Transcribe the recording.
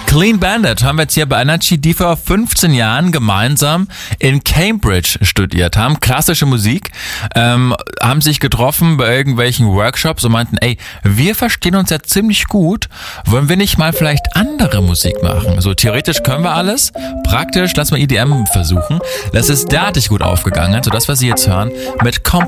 Clean Bandit haben wir jetzt hier bei Energy, die vor 15 Jahren gemeinsam in Cambridge studiert haben, klassische Musik, haben sich getroffen bei irgendwelchen Workshops und meinten, ey, wir verstehen uns ja ziemlich gut, wollen wir nicht mal vielleicht andere Musik machen? So theoretisch können wir alles, praktisch lass mal EDM versuchen. Das ist derartig gut aufgegangen, so das, was Sie jetzt hören, mit Complex